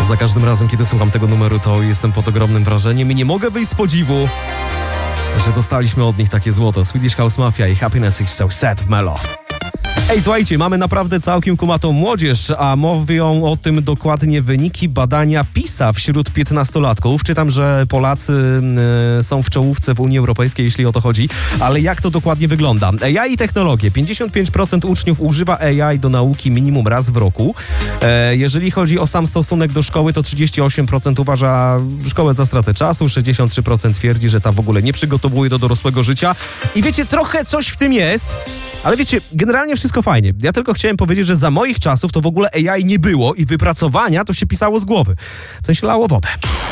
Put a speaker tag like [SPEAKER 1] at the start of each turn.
[SPEAKER 1] Za każdym razem, kiedy słucham tego numeru, to jestem pod ogromnym wrażeniem i nie mogę wyjść z podziwu, że dostaliśmy od nich takie złoto. Swedish House Mafia i Happiness is so sad w Melo. Ej, słuchajcie, mamy naprawdę całkiem kumatą młodzież, a mówią o tym dokładnie wyniki badania PISA wśród 15-latków. Czytam, że Polacy są w czołówce w Unii Europejskiej, jeśli o to chodzi, ale jak to dokładnie wygląda? AI i technologie. 55% uczniów używa AI do nauki minimum raz w roku. Jeżeli chodzi o sam stosunek do szkoły, to 38% uważa szkołę za stratę czasu, 63% twierdzi, że ta w ogóle nie przygotowuje do dorosłego życia. I wiecie, trochę coś w tym jest, ale wiecie, generalnie wszystko fajnie. Ja tylko chciałem powiedzieć, że za moich czasów to w ogóle AI nie było i wypracowania to się pisało z głowy. W sensie lało wodę.